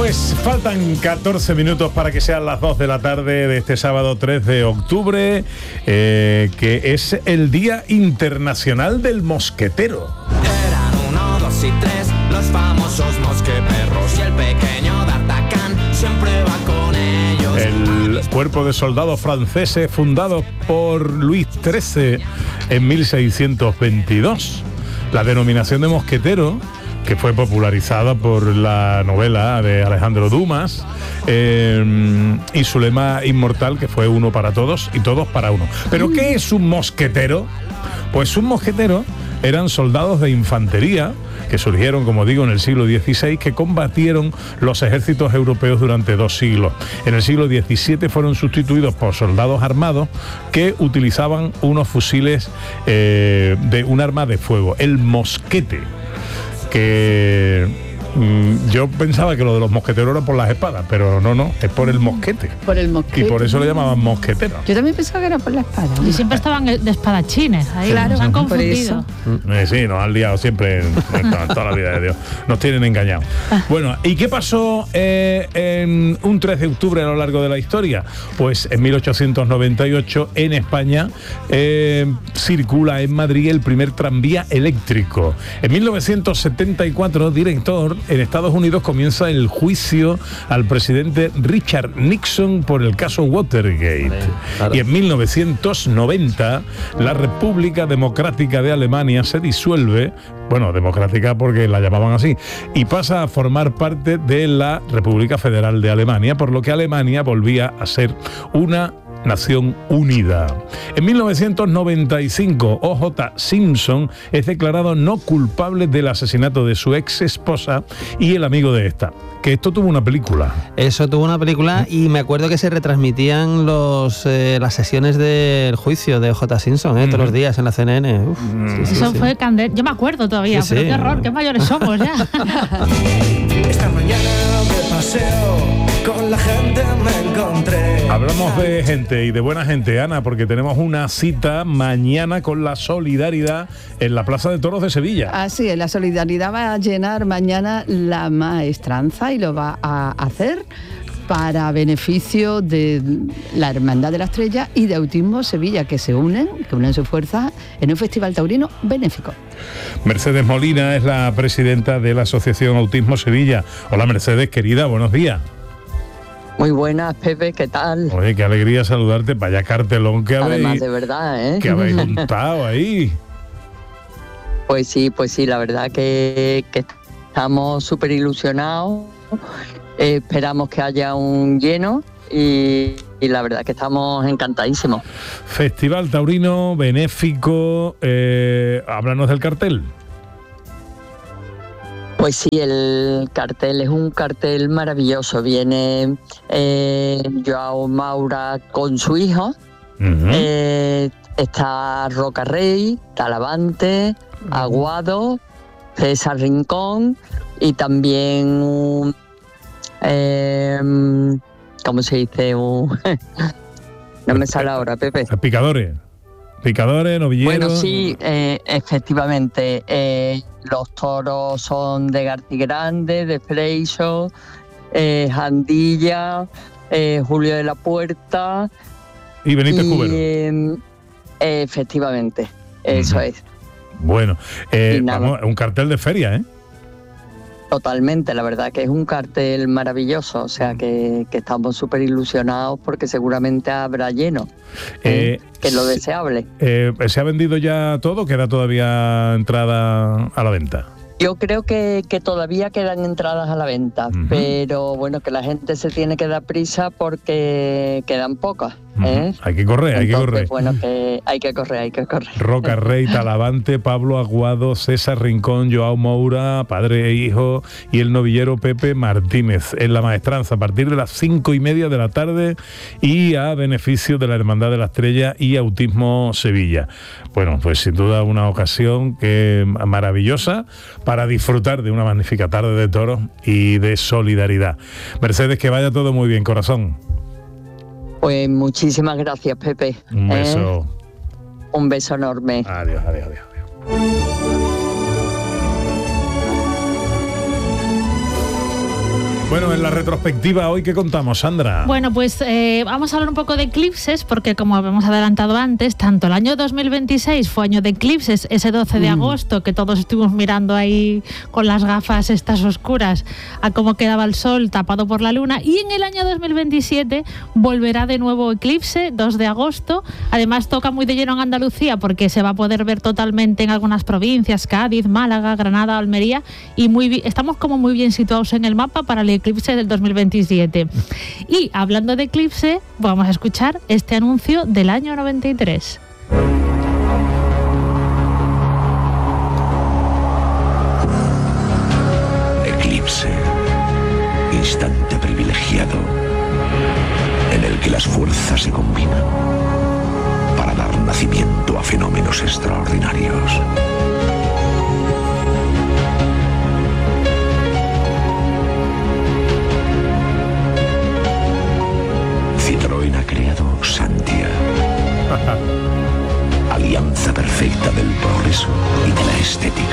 Pues faltan 14 minutos para que sean las 2 de la tarde de este sábado 3 de octubre, que es el Día Internacional del Mosquetero. Eran 1, 2 y 3, los famosos mosqueperros, y el pequeño D'Artagnan siempre va con ellos. El cuerpo de soldados franceses fundado por Luis XIII en 1622. La denominación de mosquetero, que fue popularizada por la novela de Alejandro Dumas, y su lema inmortal, que fue uno para todos y todos para uno. ¿Pero qué es un mosquetero? Pues un mosquetero eran soldados de infantería que surgieron, como digo, en el siglo XVI, que combatieron los ejércitos europeos durante 2 siglos. En el siglo XVII fueron sustituidos por soldados armados que utilizaban unos fusiles de un arma de fuego, el mosquete, que yo pensaba que lo de los mosqueteros era por las espadas, pero no, es por el mosquete. Por el mosquete. Y por eso le llamaban mosquetero. Yo también pensaba que era por la espada. Y siempre estaban de espadachines, ahí Claro, se han por confundido. Sí, nos han liado siempre en toda la vida de Dios. Nos tienen engañados. Bueno, ¿y qué pasó en un 3 de octubre a lo largo de la historia? Pues en 1898 en España circula en Madrid el primer tranvía eléctrico. En 1974, director, en Estados Unidos comienza el juicio al presidente Richard Nixon por el caso Watergate. Claro. Y en 1990 la República Democrática de Alemania se disuelve, bueno, democrática porque la llamaban así, y pasa a formar parte de la República Federal de Alemania, por lo que Alemania volvía a ser una nación unida. En 1995, O.J. Simpson es declarado no culpable del asesinato de su ex esposa y el amigo de esta. Que esto tuvo una película. Eso tuvo una película y me acuerdo que se retransmitían las sesiones del juicio de O.J. Simpson, todos los días en la CNN. Uf, Eso fue candente. Yo me acuerdo todavía, pero qué horror, qué mayores somos ya. Esta mañana de paseo con la gente me encontré. Hablamos de gente y de buena gente, Ana, porque tenemos una cita mañana con la solidaridad en la Plaza de Toros de Sevilla. Así es, la solidaridad va a llenar mañana la maestranza y lo va a hacer para beneficio de la Hermandad de la Estrella y de Autismo Sevilla, que unen sus fuerzas en un festival taurino benéfico. Mercedes Molina es la presidenta de la Asociación Autismo Sevilla. Hola Mercedes, querida, buenos días. Muy buenas, Pepe, ¿qué tal? Oye, qué alegría saludarte, vaya cartelón que habéis... Además, de verdad, que habéis juntado ahí. Pues sí, la verdad que estamos súper ilusionados, esperamos que haya un lleno y la verdad que estamos encantadísimos. Festival taurino, benéfico, háblanos del cartel. Pues sí, el cartel es un cartel maravilloso. Viene Joao Maura con su hijo, está Roca Rey, Talavante, Aguado, César Rincón y también ¿cómo se dice? No me sale ahora, Pepe. Picadores, novilleros. Bueno, sí, efectivamente. Los toros son de García Grande, de Freixo, Jandilla, Julio de la Puerta. Y Benítez Cubero. Efectivamente, eso es. Bueno, vamos, un cartel de feria, ¿eh? Totalmente, la verdad que es un cartel maravilloso, o sea que estamos súper ilusionados porque seguramente habrá lleno, que es lo deseable. ¿Se ha vendido ya todo? ¿Queda todavía entrada a la venta? Yo creo que todavía quedan entradas a la venta, pero bueno, que la gente se tiene que dar prisa porque quedan pocas. Hay que correr, Entonces, bueno, que hay que correr. Roca Rey, Talavante, Pablo Aguado, César Rincón, Joao Moura, padre e hijo, y el novillero Pepe Martínez en la maestranza a partir de las 5:30 de la tarde y a beneficio de la Hermandad de la Estrella y Autismo Sevilla. Bueno, pues sin duda una ocasión maravillosa para disfrutar de una magnífica tarde de toros y de solidaridad. Mercedes, que vaya todo muy bien, corazón. Pues muchísimas gracias, Pepe. Un beso. Un beso enorme. Adiós. Bueno, en la retrospectiva hoy, ¿qué contamos, Sandra? Bueno, pues vamos a hablar un poco de eclipses, porque como habíamos adelantado antes, tanto el año 2026 fue año de eclipses, ese 12 de agosto, que todos estuvimos mirando ahí con las gafas estas oscuras a cómo quedaba el sol tapado por la luna, y en el año 2027 volverá de nuevo eclipse, 2 de agosto. Además toca muy de lleno en Andalucía, porque se va a poder ver totalmente en algunas provincias, Cádiz, Málaga, Granada, Almería, y estamos como muy bien situados en el mapa para el eclipse del 2027. Y hablando de eclipse, vamos a escuchar este anuncio del año 93. Eclipse, instante privilegiado en el que las fuerzas se combinan para dar nacimiento a fenómenos extraordinarios. Citroën ha creado Santia, alianza perfecta del progreso y de la estética.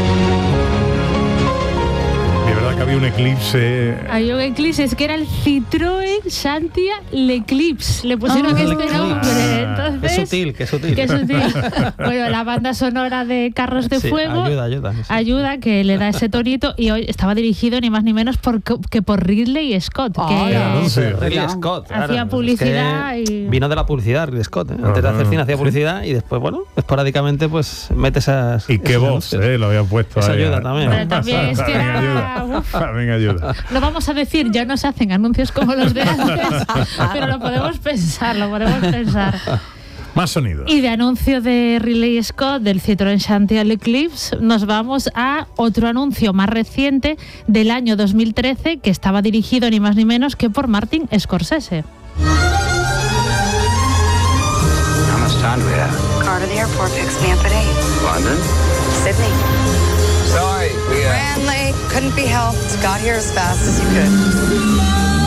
De verdad que había un eclipse. Había un eclipse, es que era el Citroën Santia L'Eclipse. Le pusieron este nombre. Entonces, Qué sutil, qué sutil. Qué sutil. Bueno, la banda sonora de Carros de Fuego ayuda, que le da ese tonito, y hoy estaba dirigido ni más ni menos por Ridley Scott, que Ridley Scott, claro, hacía publicidad y vino de la publicidad Ridley Scott, ¿eh? Antes de hacer cine hacía publicidad y después, bueno, esporádicamente pues mete esas. Y qué voz, lo había puesto. Eso ahí, ayuda también. Pero también es que era... También ayuda. Lo vamos a decir, ya no se hacen anuncios como los de antes, pero lo podemos pensar. Más sonidos. Y de anuncio de Ridley Scott del Citroën Santia L'Eclipse nos vamos a otro anuncio más reciente del año 2013, que estaba dirigido ni más ni menos que por Martin Scorsese. How much time do we have? Car to the airport picks me up at 8. London? Sydney. Sorry, we Ran late, couldn't be helped. Got here as fast as you could.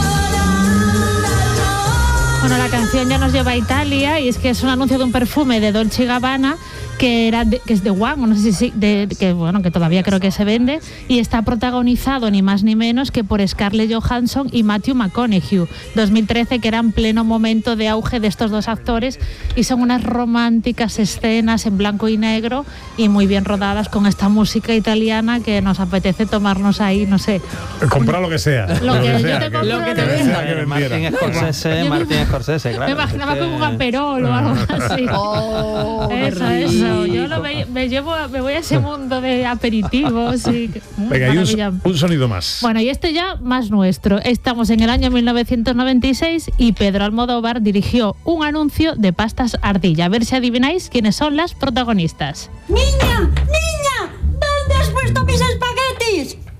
Bueno, la canción ya nos lleva a Italia, y es que es un anuncio de un perfume de Dolce & Gabbana que es de One, no sé si que todavía creo que se vende, y está protagonizado ni más ni menos que por Scarlett Johansson y Matthew McConaughey. 2013, que era en pleno momento de auge de estos dos actores, y son unas románticas escenas en blanco y negro y muy bien rodadas con esta música italiana que nos apetece tomarnos ahí, no sé. Comprar lo que sea. Lo que te venga. Martin Scorsese, claro. Me imaginaba como un aperol o algo así. Eso. Yo me voy a ese mundo de aperitivos. Venga, hay un sonido más. Bueno, y este ya más nuestro. Estamos en el año 1996 y Pedro Almodóvar dirigió un anuncio de pastas Ardilla. A ver si adivináis quiénes son las protagonistas. ¡Niña! ¿Dónde has puesto mis espaguetis?